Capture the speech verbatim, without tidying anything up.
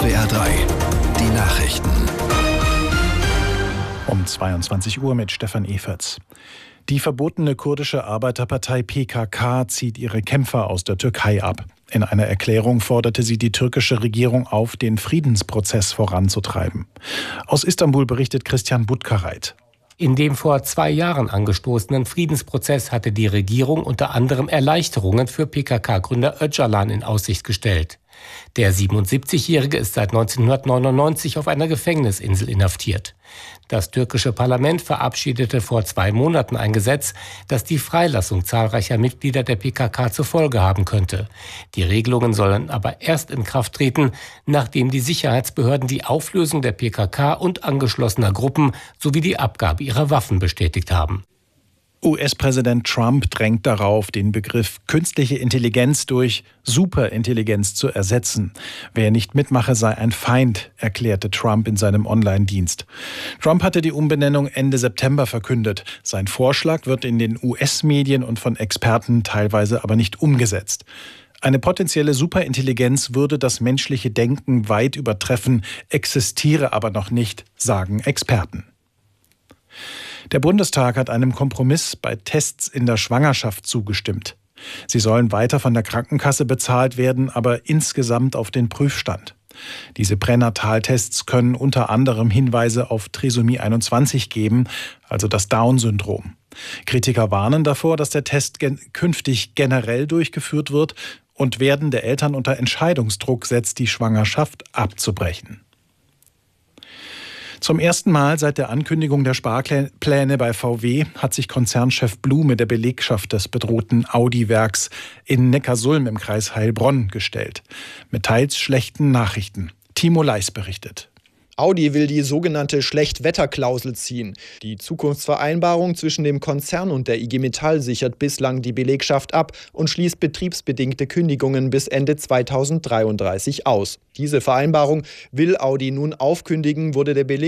S W R drei, die Nachrichten. Um zweiundzwanzig Uhr mit Stefan Eferts. Die verbotene kurdische Arbeiterpartei P K K zieht ihre Kämpfer aus der Türkei ab. In einer Erklärung forderte sie die türkische Regierung auf, den Friedensprozess voranzutreiben. Aus Istanbul berichtet Christian Budkareit. In dem vor zwei Jahren angestoßenen Friedensprozess hatte die Regierung unter anderem Erleichterungen für P K K-Gründer Öcalan in Aussicht gestellt. Der siebenundsiebzigjährige ist seit neunzehnhundertneunundneunzig auf einer Gefängnisinsel inhaftiert. Das türkische Parlament verabschiedete vor zwei Monaten ein Gesetz, das die Freilassung zahlreicher Mitglieder der P K K zur Folge haben könnte. Die Regelungen sollen aber erst in Kraft treten, nachdem die Sicherheitsbehörden die Auflösung der P K K und angeschlossener Gruppen sowie die Abgabe ihrer Waffen bestätigt haben. U S-Präsident Trump drängt darauf, den Begriff künstliche Intelligenz durch Superintelligenz zu ersetzen. Wer nicht mitmache, sei ein Feind, erklärte Trump in seinem Online-Dienst. Trump hatte die Umbenennung Ende September verkündet. Sein Vorschlag wird in den U S-Medien und von Experten teilweise aber nicht umgesetzt. Eine potenzielle Superintelligenz würde das menschliche Denken weit übertreffen, existiere aber noch nicht, sagen Experten. Der Bundestag hat einem Kompromiss bei Tests in der Schwangerschaft zugestimmt. Sie sollen weiter von der Krankenkasse bezahlt werden, aber insgesamt auf den Prüfstand. Diese Pränataltests können unter anderem Hinweise auf Trisomie einundzwanzig geben, also das Down-Syndrom. Kritiker warnen davor, dass der Test gen- künftig generell durchgeführt wird und werdende Eltern unter Entscheidungsdruck setzt, die Schwangerschaft abzubrechen. Zum ersten Mal seit der Ankündigung der Sparpläne bei V W hat sich Konzernchef Blume der Belegschaft des bedrohten Audi-Werks in Neckarsulm im Kreis Heilbronn gestellt. Mit teils schlechten Nachrichten. Timo Leis berichtet. Audi will die sogenannte Schlechtwetterklausel ziehen. Die Zukunftsvereinbarung zwischen dem Konzern und der I G Metall sichert bislang die Belegschaft ab und schließt betriebsbedingte Kündigungen bis Ende zweitausenddreiunddreißig aus. Diese Vereinbarung will Audi nun aufkündigen, wurde der Beleg